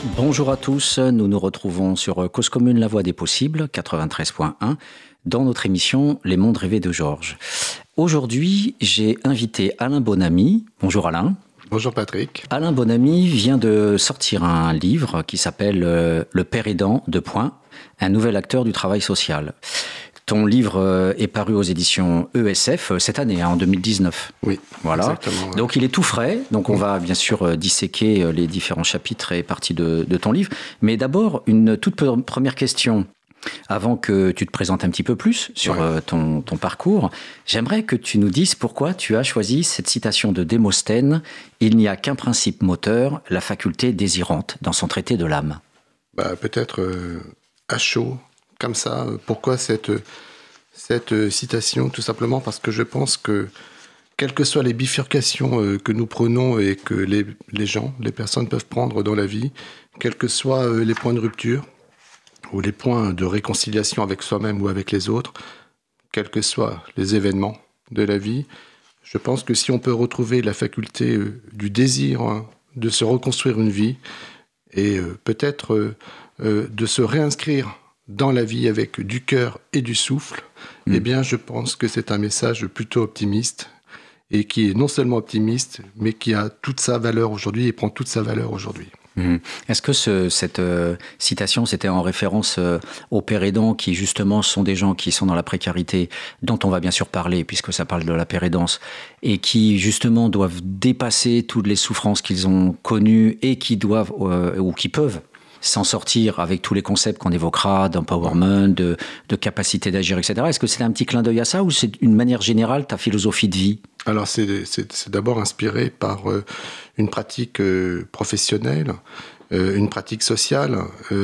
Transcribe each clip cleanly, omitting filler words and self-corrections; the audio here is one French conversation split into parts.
Bonjour à tous, nous nous retrouvons sur Cause Commune, la voix des possibles, 93.1, dans notre émission Les mondes rêvés de Georges. Aujourd'hui, j'ai invité Alain Bonamy. Bonjour Alain. Bonjour Patrick. Alain Bonamy vient de sortir un livre qui s'appelle Le père aidant, un nouvel acteur du travail social. Ton livre est paru aux éditions ESF cette année, en 2019. Oui, voilà. Exactement. Ouais. Donc il est tout frais, donc on va bien sûr disséquer les différents chapitres et parties de ton livre. Mais d'abord, une toute première question, avant que tu te présentes un petit peu plus sur ton parcours. J'aimerais que tu nous dises pourquoi tu as choisi cette citation de Démosthène « Il n'y a qu'un principe moteur, la faculté désirante » dans son traité de l'âme. Peut-être à chaud, comme ça. Pourquoi cette citation? Tout simplement parce que je pense que, quelles que soient les bifurcations que nous prenons et que les personnes peuvent prendre dans la vie, quels que soient les points de rupture ou les points de réconciliation avec soi-même ou avec les autres, quels que soient les événements de la vie, je pense que si on peut retrouver la faculté du désir de se reconstruire une vie et peut-être de se réinscrire dans la vie avec du cœur et du souffle, eh bien, je pense que c'est un message plutôt optimiste et qui est non seulement optimiste, mais qui a toute sa valeur aujourd'hui et prend toute sa valeur aujourd'hui. Est-ce que cette citation, c'était en référence aux pères aidants qui, justement, sont des gens qui sont dans la précarité, dont on va bien sûr parler, puisque ça parle de la pérédance, et qui, justement, doivent dépasser toutes les souffrances qu'ils ont connues et qui doivent, ou qui peuvent, s'en sortir avec tous les concepts qu'on évoquera, d'empowerment, de capacité d'agir, etc. Est-ce que c'est un petit clin d'œil à ça ou c'est une manière générale ta philosophie de vie? Alors c'est d'abord inspiré par une pratique professionnelle, une pratique sociale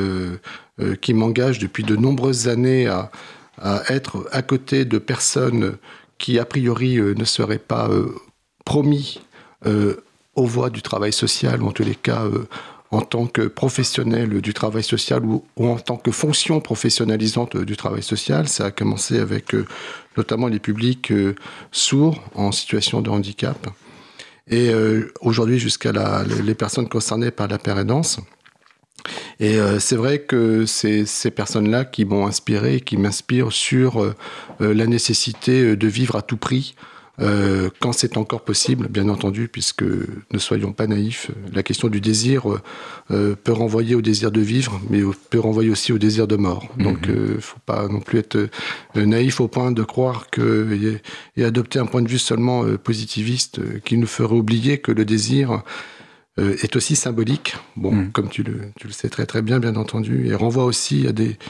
qui m'engage depuis de nombreuses années à être à côté de personnes qui a priori ne seraient pas promis aux voies du travail social, ou en tous les cas en tant que professionnel du travail social ou en tant que fonction professionnalisante du travail social. Ça a commencé avec notamment les publics sourds en situation de handicap et aujourd'hui jusqu'à les personnes concernées par la pérédance. Et c'est vrai que c'est ces personnes-là qui m'ont inspiré et qui m'inspirent sur la nécessité de vivre à tout prix, quand c'est encore possible, bien entendu, puisque ne soyons pas naïfs, la question du désir peut renvoyer au désir de vivre, mais peut renvoyer aussi au désir de mort. Donc il ne faut pas non plus être naïf au point de croire et adopter un point de vue seulement positiviste qui nous ferait oublier que le désir est aussi symbolique, comme tu le sais très très bien entendu, et renvoie aussi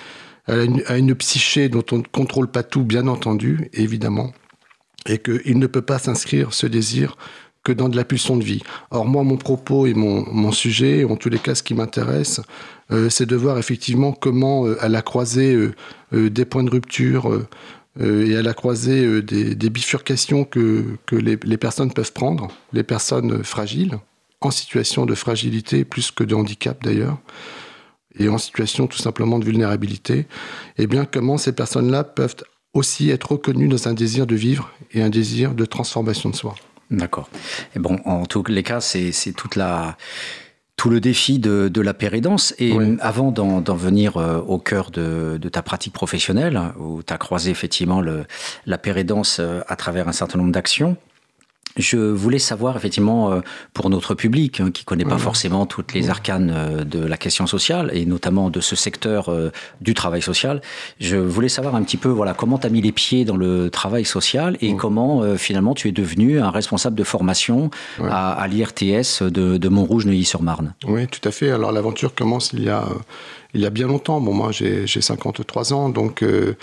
à une psyché dont on ne contrôle pas tout, bien entendu, évidemment, et qu'il ne peut pas s'inscrire, ce désir, que dans de la pulsion de vie. Or, moi, mon propos et mon sujet, en tous les cas, ce qui m'intéresse, c'est de voir effectivement comment, à la croisée des points de rupture et à la croisée des bifurcations que les personnes peuvent prendre, les personnes fragiles, en situation de fragilité, plus que de handicap d'ailleurs, et en situation tout simplement de vulnérabilité, eh bien, comment ces personnes-là peuvent aussi être reconnues dans un désir de vivre et un désir de transformation de soi. D'accord. Et bon, en tous les cas, c'est tout le défi de la pérédance. Et avant d'en venir au cœur de ta pratique professionnelle, où tu as croisé effectivement la pérédance à travers un certain nombre d'actions, je voulais savoir effectivement pour notre public qui ne connaît pas forcément toutes les arcanes de la question sociale et notamment de ce secteur du travail social, je voulais savoir un petit peu comment tu as mis les pieds dans le travail social et comment finalement tu es devenu un responsable de formation à l'IRTS de Montrouge-Neuilly-sur-Marne. Oui, tout à fait. Alors l'aventure commence il y a bien longtemps. Bon, moi j'ai 53 ans, donc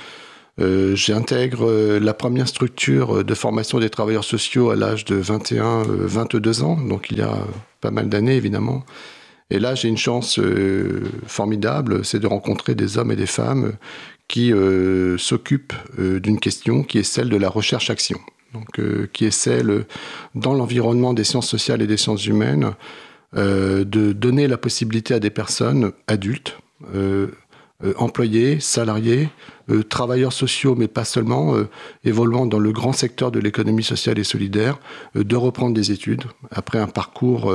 j'intègre la première structure de formation des travailleurs sociaux à l'âge de 22 ans, donc il y a pas mal d'années évidemment. Et là, j'ai une chance formidable, c'est de rencontrer des hommes et des femmes qui s'occupent d'une question qui est celle de la recherche-action. Donc, qui est celle, dans l'environnement des sciences sociales et des sciences humaines, de donner la possibilité à des personnes adultes, employés, salariés, travailleurs sociaux, mais pas seulement, évoluant dans le grand secteur de l'économie sociale et solidaire, de reprendre des études après un parcours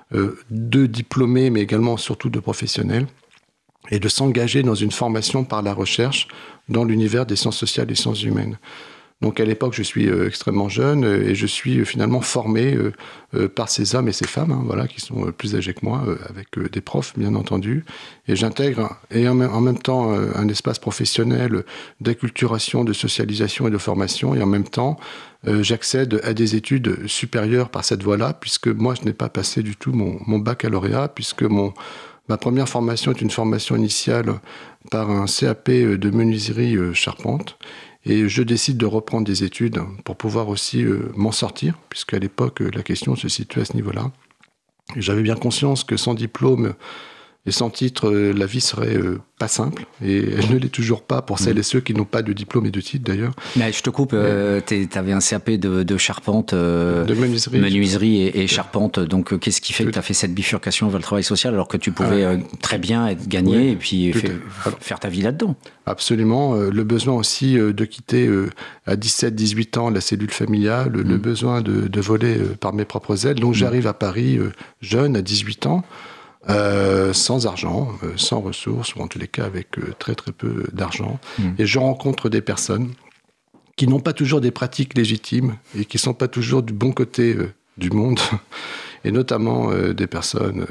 de diplômés, mais également surtout de professionnels, et de s'engager dans une formation par la recherche dans l'univers des sciences sociales et sciences humaines. Donc à l'époque, je suis extrêmement jeune et je suis finalement formé par ces hommes et ces femmes, voilà, qui sont plus âgés que moi, avec des profs bien entendu. Et j'intègre et en même temps un espace professionnel d'acculturation, de socialisation et de formation. Et en même temps, j'accède à des études supérieures par cette voie-là, puisque moi, je n'ai pas passé du tout mon baccalauréat, puisque ma première formation est une formation initiale par un CAP de menuiserie charpente. Et je décide de reprendre des études pour pouvoir aussi m'en sortir, puisqu'à l'époque, la question se situait à ce niveau-là. Et j'avais bien conscience que sans diplôme et sans titre, la vie serait pas simple. Et elle ne l'est toujours pas pour celles et ceux qui n'ont pas de diplôme et de titre, d'ailleurs. Mais je te coupe, tu avais un CAP de charpente, de menuiserie et charpente. Donc, qu'est-ce qui fait que tu as fait cette bifurcation vers le travail social alors que tu pouvais très bien être gagné et puis faire ta vie là-dedans? Absolument. Le besoin aussi de quitter à 17-18 ans la cellule familiale, le besoin de voler par mes propres ailes. Donc, j'arrive à Paris jeune, à 18 ans. Sans argent, sans ressources, ou en tous les cas avec très très peu d'argent. Et je rencontre des personnes qui n'ont pas toujours des pratiques légitimes et qui ne sont pas toujours du bon côté du monde, et notamment des personnes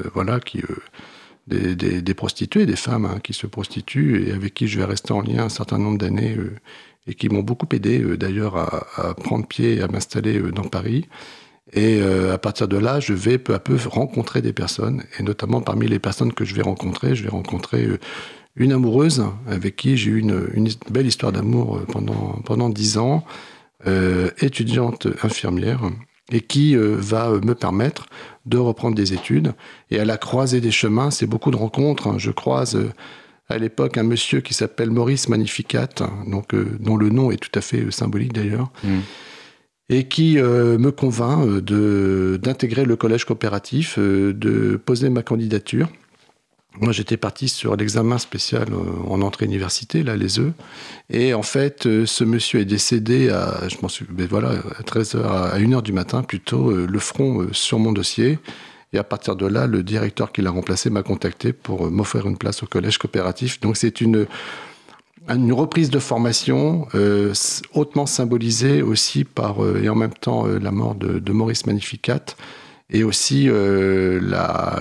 des prostituées, des femmes qui se prostituent et avec qui je vais rester en lien un certain nombre d'années et qui m'ont beaucoup aidé d'ailleurs à prendre pied et à m'installer dans Paris. Et à partir de là, je vais peu à peu rencontrer des personnes. Et notamment, parmi les personnes que je vais rencontrer une amoureuse avec qui j'ai eu une belle histoire d'amour pendant 10 ans, étudiante infirmière, et qui va me permettre de reprendre des études. Et à la croisée des chemins, c'est beaucoup de rencontres. Je croise à l'époque un monsieur qui s'appelle Maurice Magnificat, donc, dont le nom est tout à fait symbolique d'ailleurs. Et qui me convainc d'intégrer le collège coopératif, de poser ma candidature. Moi, j'étais parti sur l'examen spécial en entrée université, là, les œufs. Et en fait, ce monsieur est décédé à 13h, à 1h du matin, plutôt, le front sur mon dossier. Et à partir de là, le directeur qui l'a remplacé m'a contacté pour m'offrir une place au collège coopératif. Donc, c'est une reprise de formation hautement symbolisée aussi par, et en même temps, la mort de Maurice Magnificat, et aussi la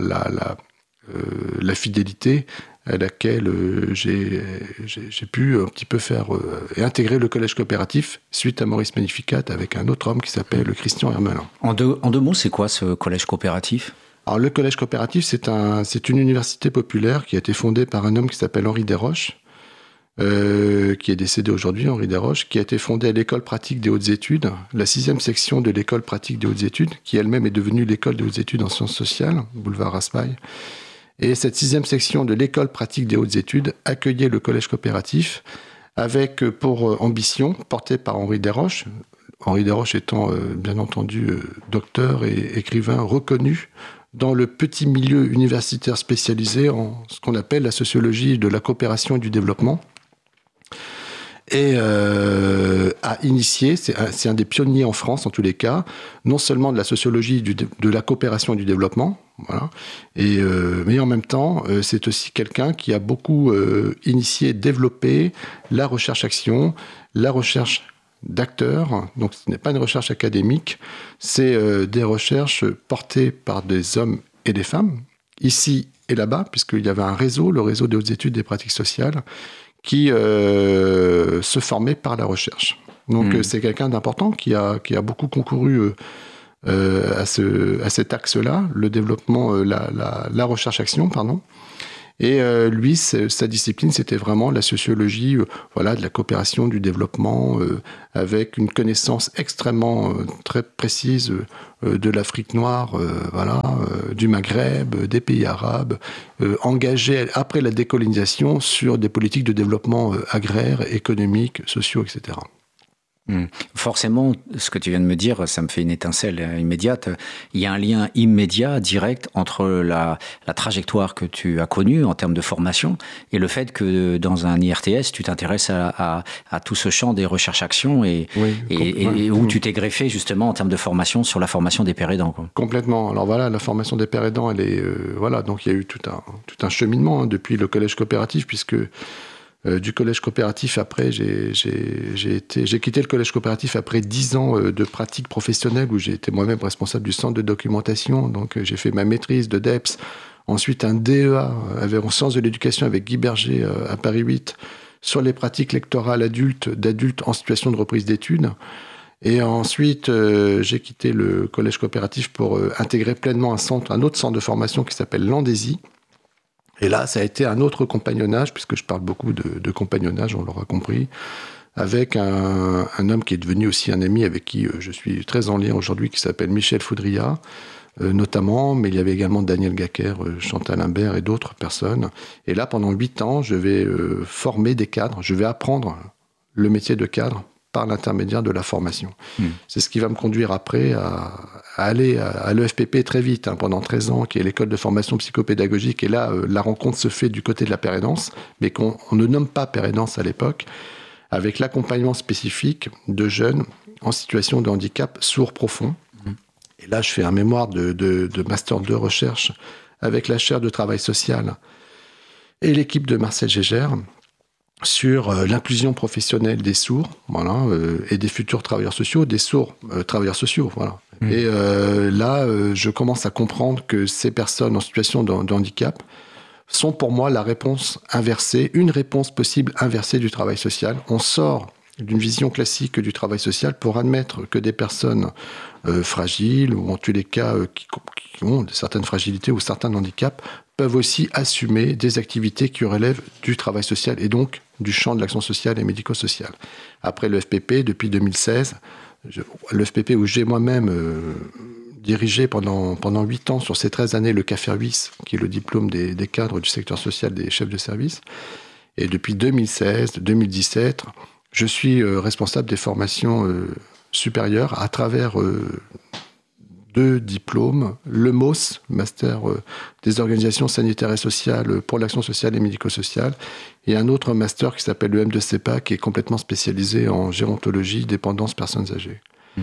fidélité à laquelle j'ai pu un petit peu faire et intégrer le collège coopératif suite à Maurice Magnificat avec un autre homme qui s'appelle Christian Hermelin. En deux mots, c'est quoi ce collège coopératif ? Alors, le collège coopératif, c'est une université populaire qui a été fondée par un homme qui s'appelle Henri Desroches, qui est décédé aujourd'hui, Henri Desroches, qui a été fondée à l'école pratique des hautes études, la 6e section de l'école pratique des hautes études, qui elle-même est devenue l'école des hautes études en sciences sociales, boulevard Raspail. Et cette 6e section de l'école pratique des hautes études accueillait le collège coopératif avec pour ambition, portée par Henri Desroches étant bien entendu docteur et écrivain reconnu dans le petit milieu universitaire spécialisé en ce qu'on appelle la sociologie de la coopération et du développement. Et a initié, c'est un des pionniers en France en tous les cas, non seulement de la sociologie de la coopération et du développement, voilà, mais en même temps, c'est aussi quelqu'un qui a beaucoup initié, développé la recherche-action, la recherche d'acteurs. Donc ce n'est pas une recherche académique, c'est des recherches portées par des hommes et des femmes, ici et là-bas, puisqu'il y avait un réseau, le réseau des hautes études des pratiques sociales, qui se formait par la recherche. Donc c'est quelqu'un d'important qui a beaucoup concouru à cet axe-là, le développement, la recherche-action, pardon. Et lui, sa discipline, c'était vraiment la sociologie de la coopération, du développement, avec une connaissance extrêmement très précise de l'Afrique noire, du Maghreb, des pays arabes, engagé après la décolonisation sur des politiques de développement agraire, économique, sociaux, etc. Forcément, ce que tu viens de me dire, ça me fait une étincelle immédiate. Il y a un lien immédiat, direct, entre la trajectoire que tu as connue en termes de formation et le fait que dans un IRTS, tu t'intéresses à tout ce champ des recherches-actions et où tu t'es greffé justement en termes de formation sur la formation des pères aidants. Quoi. Complètement. Alors voilà, la formation des pères aidants, elle est donc il y a eu tout un cheminement depuis le collège coopératif, puisque du collège coopératif, après, j'ai quitté le collège coopératif après 10 ans de pratique professionnelle où j'ai été moi-même responsable du centre de documentation. Donc, j'ai fait ma maîtrise de DEPS, ensuite un DEA en sciences de l'éducation avec Guy Berger à Paris 8 sur les pratiques lectorales d'adultes en situation de reprise d'études. Et ensuite, j'ai quitté le collège coopératif pour intégrer pleinement un autre centre de formation qui s'appelle l'Andésie. Et là, ça a été un autre compagnonnage, puisque je parle beaucoup de compagnonnage, on l'aura compris, avec un homme qui est devenu aussi un ami avec qui je suis très en lien aujourd'hui, qui s'appelle Michel Foudria, notamment, mais il y avait également Daniel Gacker, Chantal Imbert et d'autres personnes. Et là, pendant 8 ans, je vais former des cadres, je vais apprendre le métier de cadre par l'intermédiaire de la formation. C'est ce qui va me conduire après à aller à l'EFPP très vite, pendant 13 ans, qui est l'école de formation psychopédagogique. Et là, la rencontre se fait du côté de la pérédance, mais qu'on ne nomme pas pérédance à l'époque, avec l'accompagnement spécifique de jeunes en situation de handicap sourd profond. Et là, je fais un mémoire de Master 2 recherche avec la chaire de travail social et l'équipe de Marcel Gégère, sur l'inclusion professionnelle des sourds, et des futurs travailleurs sociaux, des sourds travailleurs sociaux, voilà. Et là, je commence à comprendre que ces personnes en situation de handicap sont pour moi la réponse inversée, une réponse possible inversée du travail social. On sort d'une vision classique du travail social pour admettre que des personnes fragiles, ou en tous les cas qui ont certaines fragilités ou certains handicaps, peuvent aussi assumer des activités qui relèvent du travail social et donc du champ de l'action sociale et médico-sociale. Après le FPP, depuis 2016, le FPP où j'ai moi-même dirigé pendant 8 ans, sur ces 13 années, le CAFERWIS, qui est le diplôme des cadres du secteur social des chefs de service. Et depuis 2016-2017, je suis responsable des formations supérieures à travers 2 diplômes, le MOS, Master des organisations sanitaires et sociales pour l'action sociale et médico-sociale, et un autre master qui s'appelle le M2CEPA, qui est complètement spécialisé en gérontologie, dépendance, personnes âgées.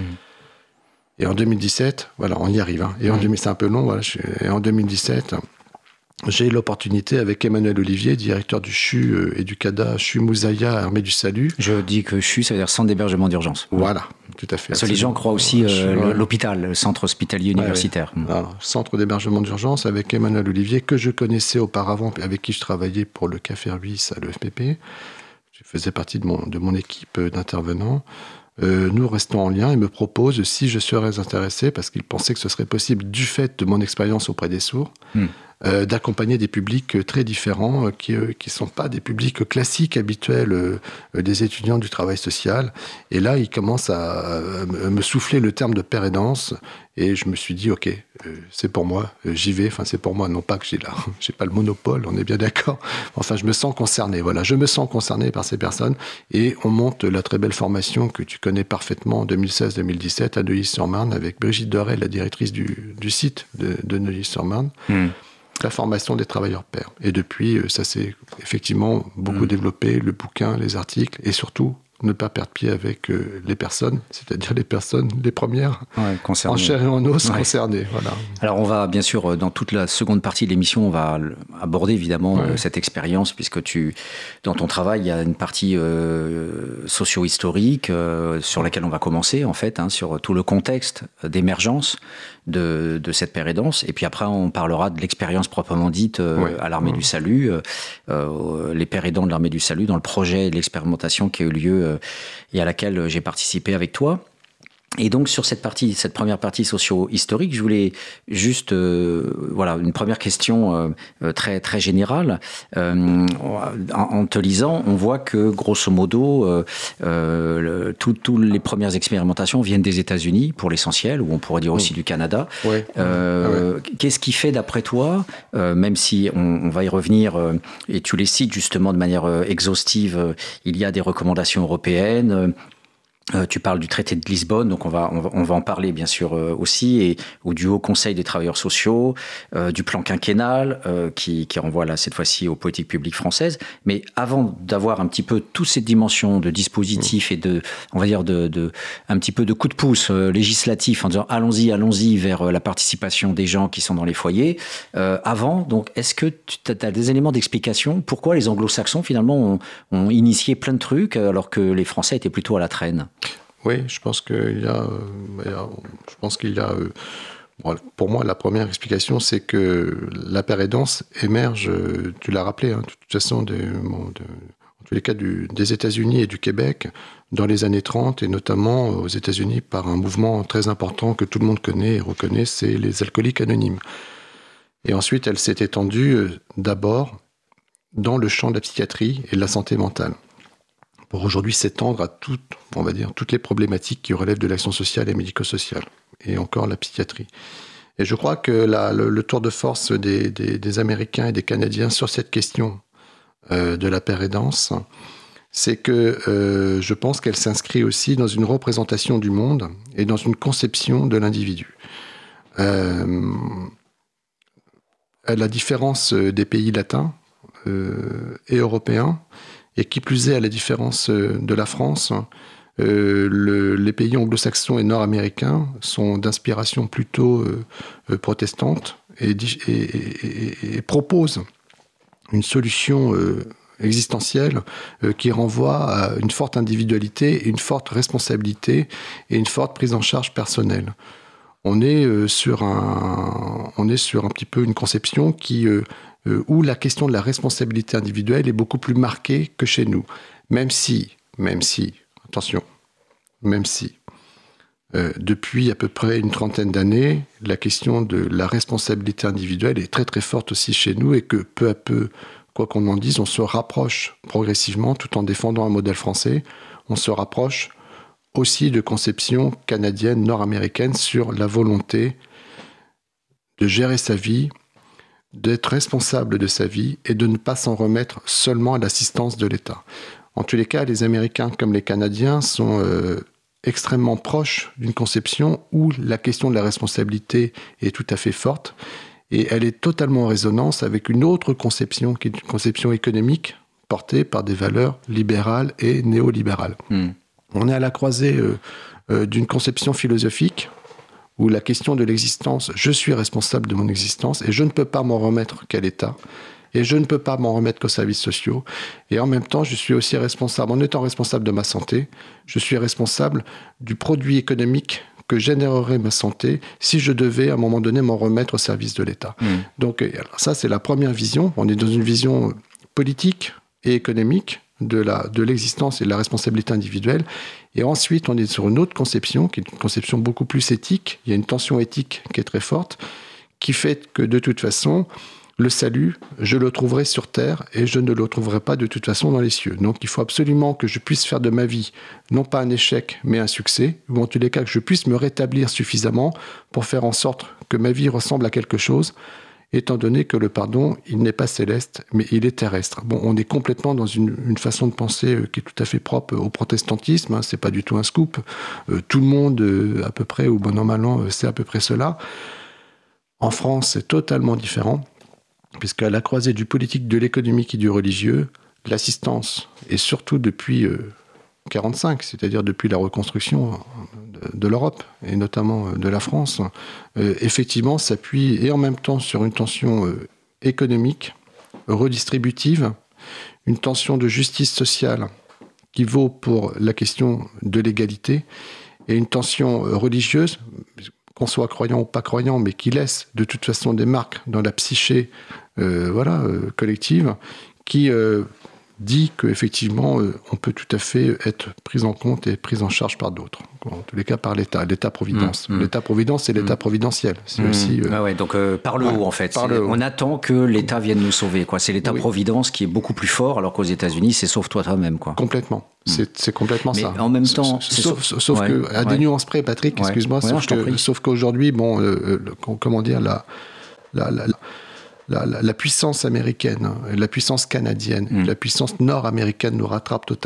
Et en 2017, voilà, on y arrive. C'est un peu long, voilà, et en 2017, j'ai eu l'opportunité avec Emmanuel Olivier, directeur du CHU et du CADA CHU Moussaïa, Armée du Salut. Je dis que CHU, ça veut dire centre d'hébergement d'urgence. Voilà, tout à fait. Parce que les gens croient aussi l'hôpital, le centre hospitalier universitaire. Alors, centre d'hébergement d'urgence avec Emmanuel Olivier, que je connaissais auparavant, avec qui je travaillais pour le CAFERWIS à l'EFPP. Je faisais partie de mon équipe d'intervenants. Nous restons en lien et me propose, si je serais intéressé, parce qu'il pensait que ce serait possible du fait de mon expérience auprès des sourds, d'accompagner des publics très différents qui ne sont pas des publics classiques habituels des étudiants du travail social. Et là, il commence à me souffler le terme de pérédance et je me suis dit, ok, c'est pour moi, j'y vais. Enfin, c'est pour moi, non pas que j'ai pas le monopole, on est bien d'accord. Enfin, je me sens concerné. Voilà, je me sens concerné par ces personnes et on monte la très belle formation que tu connais parfaitement en 2016-2017 à Neuilly-sur-Marne avec Brigitte Dorel, la directrice du site de Neuilly-sur-Marne. La formation des travailleurs pairs. Et depuis, ça s'est effectivement beaucoup développé, le bouquin, les articles, et surtout, ne pas perdre pied avec les personnes, c'est-à-dire les personnes, les premières, en chair et en os concernées. Voilà. Alors on va, bien sûr, dans toute la seconde partie de l'émission, on va aborder évidemment cette expérience, puisque dans ton travail, il y a une partie socio-historique sur laquelle on va commencer, en fait, sur tout le contexte d'émergence de cette pérédance. Et puis après, on parlera de l'expérience proprement dite à l'Armée du Salut, les pérédants de l'Armée du Salut, dans le projet de l'expérimentation qui a eu lieu et à laquelle j'ai participé avec toi. Et donc sur cette première partie socio-historique, je voulais juste, une première question très très générale. En te lisant, on voit que grosso modo, toutes les premières expérimentations viennent des États-Unis pour l'essentiel, ou on pourrait dire aussi du Canada. Qu'est-ce qui fait d'après toi, même si on va y revenir, et tu les cites justement de manière exhaustive, il y a des recommandations européennes. Tu parles du traité de Lisbonne, donc on va en parler bien sûr aussi, ou du Haut Conseil des travailleurs sociaux, du plan quinquennal qui renvoie là cette fois-ci aux politiques publiques françaises. Mais avant d'avoir un petit peu toutes ces dimensions de dispositifs et on va dire un petit peu de coup de pouce législatif en disant allons-y vers la participation des gens qui sont dans les foyers. Avant, donc, est-ce que tu as des éléments d'explication pourquoi les Anglo-Saxons finalement ont initié plein de trucs alors que les Français étaient plutôt à la traîne? Oui, je pense qu'il y a, pour moi, la première explication, c'est que la paire aidance émerge, tu l'as rappelé, de toute façon, en tous les cas des États-Unis et du Québec, dans les années 30, et notamment aux États-Unis par un mouvement très important que tout le monde connaît et reconnaît, c'est les alcooliques anonymes. Et ensuite, elle s'est étendue d'abord dans le champ de la psychiatrie et de la santé mentale, pour aujourd'hui s'étendre à toutes les problématiques qui relèvent de l'action sociale et médico-sociale, et encore la psychiatrie. Et je crois que le tour de force des Américains et des Canadiens sur cette question de la paire aidance, c'est que je pense qu'elle s'inscrit aussi dans une représentation du monde et dans une conception de l'individu. À la différence des pays latins et européens, et qui plus est à la différence de la France, les pays anglo-saxons et nord-américains sont d'inspiration plutôt protestante et proposent une solution existentielle qui renvoie à une forte individualité, une forte responsabilité et une forte prise en charge personnelle. On est sur un petit peu une conception où la question de la responsabilité individuelle est beaucoup plus marquée que chez nous. Même si, depuis à peu près une trentaine d'années, la question de la responsabilité individuelle est très très forte aussi chez nous et que peu à peu, quoi qu'on en dise, on se rapproche progressivement, tout en défendant un modèle français, on se rapproche aussi de conceptions canadiennes, nord-américaines sur la volonté de gérer sa vie, d'être responsable de sa vie et de ne pas s'en remettre seulement à l'assistance de l'État. En tous les cas, les Américains comme les Canadiens sont extrêmement proches d'une conception où la question de la responsabilité est tout à fait forte et elle est totalement en résonance avec une autre conception qui est une conception économique portée par des valeurs libérales et néolibérales. On est à la croisée d'une conception philosophique où la question de l'existence, je suis responsable de mon existence et je ne peux pas m'en remettre qu'à l'État et je ne peux pas m'en remettre qu'aux services sociaux. Et en même temps, je suis aussi responsable, en étant responsable de ma santé, je suis responsable du produit économique que générerait ma santé si je devais à un moment donné m'en remettre au service de l'État. Donc alors ça, c'est la première vision. On est dans une vision politique et économique de l'existence et de la responsabilité individuelle. Et ensuite, on est sur une autre conception, qui est une conception beaucoup plus éthique. Il y a une tension éthique qui est très forte, qui fait que de toute façon, le salut, je le trouverai sur terre et je ne le trouverai pas de toute façon dans les cieux. Donc il faut absolument que je puisse faire de ma vie, non pas un échec, mais un succès, ou en tous les cas que je puisse me rétablir suffisamment pour faire en sorte que ma vie ressemble à quelque chose, étant donné que le pardon, il n'est pas céleste, mais il est terrestre. Bon, on est complètement dans une façon de penser qui est tout à fait propre au protestantisme, c'est pas du tout un scoop. Tout le monde, à peu près, ou bon an mal an, c'est à peu près cela. En France, c'est totalement différent, puisqu'à la croisée du politique, de l'économique et du religieux, l'assistance, et surtout depuis 1945, c'est-à-dire depuis la reconstruction de l'Europe, et notamment de la France, effectivement s'appuie et en même temps sur une tension économique, redistributive, une tension de justice sociale qui vaut pour la question de l'égalité, et une tension religieuse, qu'on soit croyant ou pas croyant, mais qui laisse de toute façon des marques dans la psyché collective, qui dit qu'effectivement, on peut tout à fait être pris en compte et pris en charge par d'autres. En tous les cas, par l'État, l'État-providence. L'État-providence, c'est l'État providentiel. C'est aussi... donc par le haut, en fait. On attend que l'État vienne nous sauver. C'est l'État-providence qui est beaucoup plus fort, alors qu'aux États-Unis, c'est sauve-toi toi-même. Complètement. C'est complètement ça. Mais en même temps... Sauf que, à des nuances près, Patrick, excuse-moi, sauf qu'aujourd'hui, comment dire, la puissance américaine, la puissance canadienne, la puissance nord-américaine nous rattrape totalement.